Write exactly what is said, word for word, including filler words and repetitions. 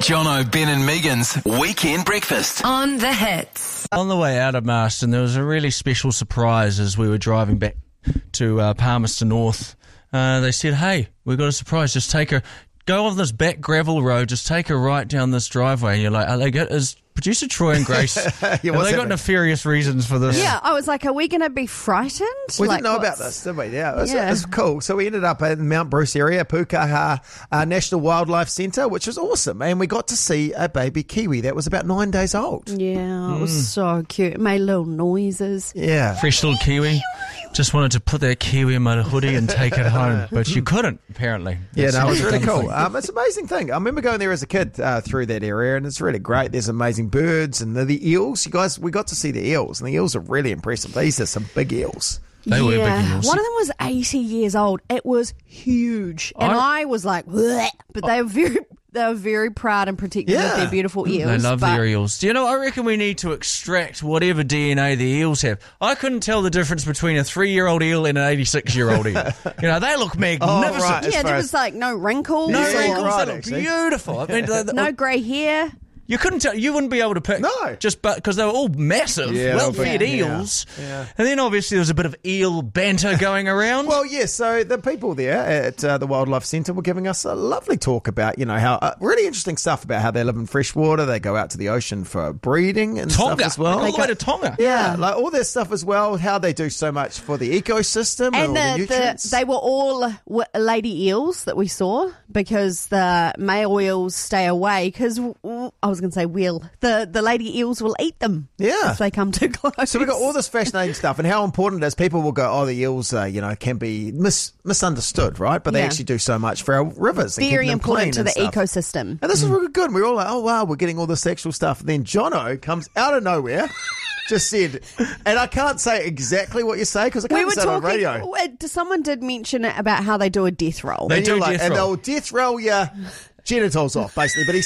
Jono, Ben and Megan's Weekend Breakfast. On the Hits. On the way out of Marston, there was a really special surprise as we were driving back to uh, Palmerston North. Uh, they said, hey, we've got a surprise. Just take her, go on this back gravel road, just take her right down this driveway. And you're like, are they good? Is producer Troy and Grace, Yeah, have what's they got happening? nefarious reasons for this? Yeah, I was like, are we going to be frightened? We like, didn't know about what's- this, did we? Yeah, it was, Yeah. it was cool. So we ended up in Mount Bruce area, Pukaha uh, National Wildlife Centre, which was awesome. And we got to see a baby kiwi that was about nine days old. Yeah, it was so cute. It made little noises. Yeah. Fresh little kiwi. Just wanted to put that kiwi in my hoodie and take it home, but you couldn't, apparently. Yeah, That's no, it was the really dumb cool. thing. Um, it's an amazing thing. I remember going there as a kid uh, through that area, and it's really great. There's amazing birds and the, the eels. You guys, we got to see the eels, and the eels are really impressive. These are some big eels. They were big yeah, eels. one of them was eighty years old. It was huge, and I- I, was like, "Bleh," but they were very, they were very proud and protective Yeah. of their beautiful eels. They love but their eels. Do you know, I reckon we need to extract whatever D N A the eels have. I couldn't tell the difference between a three-year-old eel and an eighty-six-year-old eel. You know, they look magnificent. right. Yeah, as there far was as- like no wrinkles, No Yeah, or wrinkles, right, they look actually. beautiful. I mean, they- they- no grey hair. You couldn't tell. You wouldn't be able to pick. No. Just but because they were all massive, Yeah, well-fed they're big. eels. Yeah. And then obviously there was a bit of eel banter going around. Well, yes. So the people there at uh, the Wildlife Centre were giving us a lovely talk about, you know, how uh, really interesting stuff about how they live in freshwater. They go out to the ocean for breeding and Tonga. stuff as well. All the way to Tonga. Yeah, like all their stuff as well. How they do so much for the ecosystem and, all the And the, nutrients. the, they were all w- lady eels that we saw because the male eels stay away because I was going to say will. The, the lady eels will eat them Yeah. if they come too close. So we've got all this fascinating stuff and how important it is. People will go, oh, the eels, uh, you know, can be mis- misunderstood, right? But they Yeah. actually do so much for our rivers. And Very keeping them important to clean the and stuff. ecosystem. And this is really good. We're all like, oh, wow, we're getting all this sexual stuff. And then Jono comes out of nowhere, just said, and I can't say exactly what you say because I can't We were say it on talking. radio. uh, Someone did mention it about how they do a death roll. They And you're do like, death and roll. they'll death roll your genitals off, basically. But he